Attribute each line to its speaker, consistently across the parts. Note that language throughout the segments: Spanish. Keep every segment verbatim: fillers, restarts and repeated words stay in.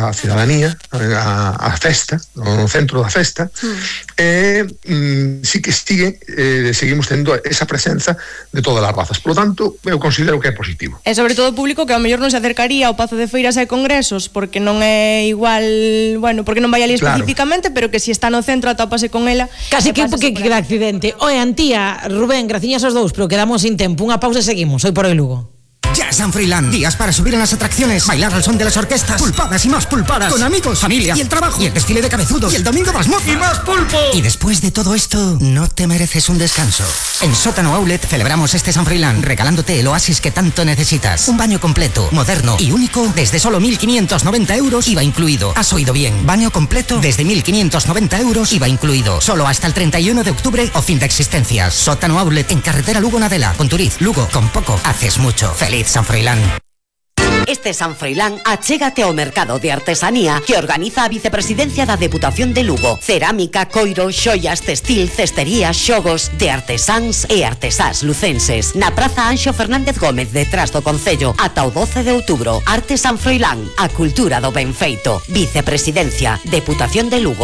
Speaker 1: a cidadanía, a, a festa, no centro da festa, mm. e mm, sí que sigue, eh, seguimos tendo esa presenza de todas as razas. Por lo tanto, eu considero que é positivo.
Speaker 2: E sobre todo o público que ao mellor non se acercaría ao Pazo de Feiras e Congresos, porque non é igual, bueno, porque non vai ali especificamente, claro, pero que si está no centro atópase con ela.
Speaker 3: Casi que que queda accidente. Oe, Antía, Rubén, graciñas aos dous, pero quedamos sin tempo. Unha pausa e seguimos. Hoy por hoy Lugo.
Speaker 4: Ya es San Froilán. Días para subir en las atracciones, bailar al son de las orquestas, pulpadas y más pulpadas, con amigos, familia y el trabajo, y el desfile de cabezudos, y el domingo más moza, y más pulpo. Y después de todo esto, ¿no te mereces un descanso? En Sótano Outlet celebramos este San Froilán regalándote el oasis que tanto necesitas. Un baño completo, moderno y único desde solo mil quinientos noventa euros, I V A incluido. ¿Has oído bien? Baño completo desde mil quinientos noventa euros, I V A incluido. Solo hasta el treinta y uno de octubre o fin de existencias. Sótano Outlet en carretera Lugo-Nadela, Conturiz, Lugo. Con poco haces mucho. Feliz San Froilán.
Speaker 5: Este San Froilán achégate ao mercado de artesanía que organiza a Vicepresidencia da Deputación de Lugo. Cerámica, coiro, xoias, textil, cestería, xogos de artesáns e artesás lucenses. Na Praza Anxo Fernández Gómez, detrás do Concello, ata o doce de outubro. Arte San Froilán, a cultura do ben feito. Vicepresidencia, Deputación de Lugo.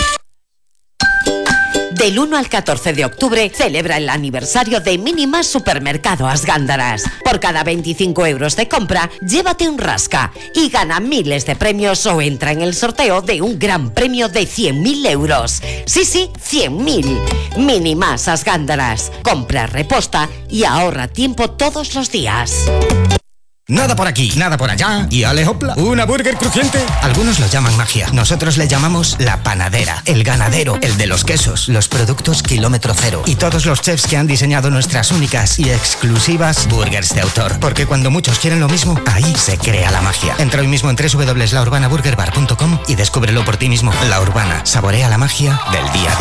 Speaker 5: Del uno al catorce de octubre celebra el aniversario de Minimas Supermercado As Gándaras. Por cada veinticinco euros de compra, llévate un rasca y gana miles de premios o entra en el sorteo de un gran premio de cien mil euros. Sí, sí, cien mil. Minimas As Gándaras. Compra, reposta y ahorra tiempo todos los días.
Speaker 4: Nada por aquí, nada por allá y ale hopla, una burger crujiente. Algunos lo llaman magia, nosotros le llamamos la panadera, el ganadero, el de los quesos, los productos kilómetro cero y todos los chefs que han diseñado nuestras únicas y exclusivas burgers de autor. Porque cuando muchos quieren lo mismo, ahí se crea la magia. Entra hoy mismo en doble u doble u doble u punto la urbana burger bar punto com y descúbrelo por ti mismo. La Urbana, saborea la magia del día a día.